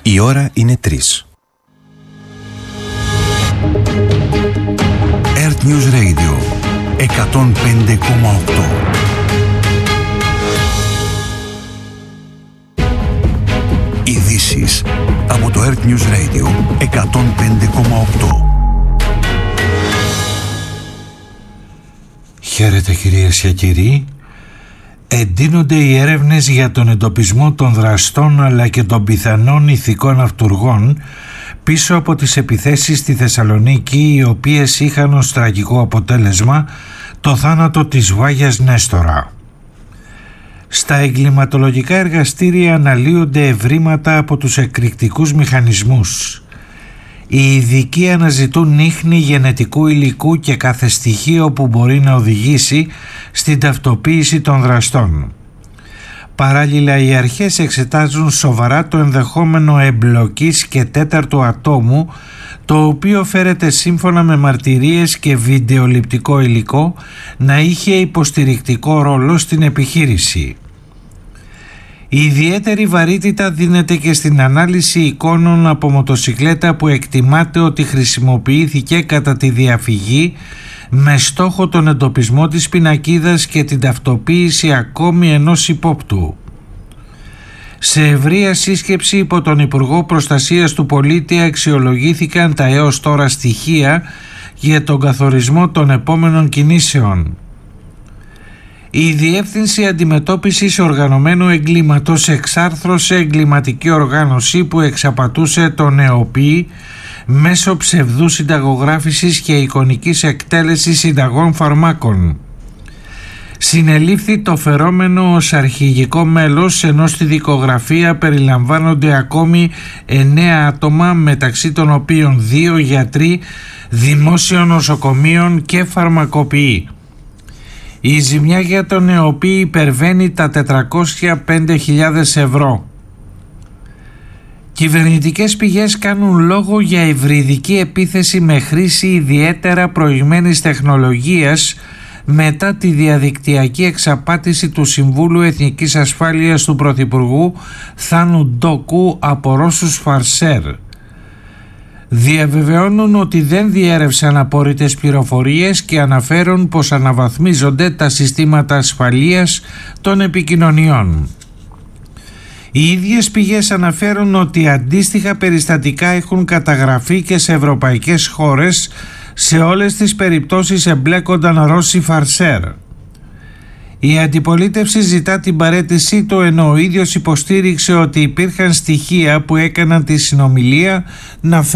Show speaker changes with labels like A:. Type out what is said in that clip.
A: Η ώρα είναι 3. Earth News Radio 105,8. Ειδήσεις από το Earth News Radio 105,8.
B: Χαίρετε κυρίες και κύριοι. Εντείνονται οι έρευνες για τον εντοπισμό των δραστών αλλά και των πιθανών ηθικών αυτουργών πίσω από τις επιθέσεις στη Θεσσαλονίκη, οι οποίες είχαν ως τραγικό αποτέλεσμα το θάνατο της Βάγιας Νέστορα. Στα εγκληματολογικά εργαστήρια αναλύονται ευρήματα από τους εκρηκτικούς μηχανισμούς. Οι ειδικοί αναζητούν ίχνη γενετικού υλικού και κάθε στοιχείο που μπορεί να οδηγήσει στην ταυτοποίηση των δραστών. Παράλληλα, οι αρχές εξετάζουν σοβαρά το ενδεχόμενο εμπλοκής και τέταρτου ατόμου, το οποίο φέρεται σύμφωνα με μαρτυρίες και βιντεοληπτικό υλικό να είχε υποστηρικτικό ρόλο στην επιχείρηση. Η ιδιαίτερη βαρύτητα δίνεται και στην ανάλυση εικόνων από μοτοσικλέτα που εκτιμάται ότι χρησιμοποιήθηκε κατά τη διαφυγή με στόχο τον εντοπισμό της πινακίδας και την ταυτοποίηση ακόμη ενός υπόπτου. Σε ευρεία σύσκεψη υπό τον Υπουργό Προστασίας του Πολίτη αξιολογήθηκαν τα έως τώρα στοιχεία για τον καθορισμό των επόμενων κινήσεων. Η Διεύθυνση Αντιμετώπισης Οργανωμένου Εγκλήματος εξάρθρωσε εγκληματική οργάνωση που εξαπατούσε τον ΕΟΠΗ μέσω ψευδού συνταγογράφησης και εικονικής εκτέλεσης συνταγών φαρμάκων. Συνελήφθη το φερόμενο ως αρχηγικό μέλος, ενώ στη δικογραφία περιλαμβάνονται ακόμη 9 άτομα, μεταξύ των οποίων 2 γιατροί δημόσιων νοσοκομείων και φαρμακοποιοί. Η ζημιά για τον ΕΟΠΗ υπερβαίνει τα 405.000 ευρώ. Κυβερνητικές πηγές κάνουν λόγο για υβριδική επίθεση με χρήση ιδιαίτερα προηγμένης τεχνολογίας μετά τη διαδικτυακή εξαπάτηση του Συμβούλου Εθνικής Ασφάλειας του Πρωθυπουργού Θάνου Ντόκου από Ρώσους φαρσέρ. Διαβεβαιώνουν ότι δεν διέρευσαν απόρριτες πληροφορίες και αναφέρουν πως αναβαθμίζονται τα συστήματα ασφαλείας των επικοινωνιών. Οι ίδιες πηγές αναφέρουν ότι αντίστοιχα περιστατικά έχουν καταγραφεί και σε ευρωπαϊκές χώρες. Σε όλες τις περιπτώσεις εμπλέκονταν Ρώσοι φαρσέρ. Η αντιπολίτευση ζητά την παραίτησή του, ενώ ο ίδιος υποστήριξε ότι υπήρχαν στοιχεία που έκαναν τη συνομιλία να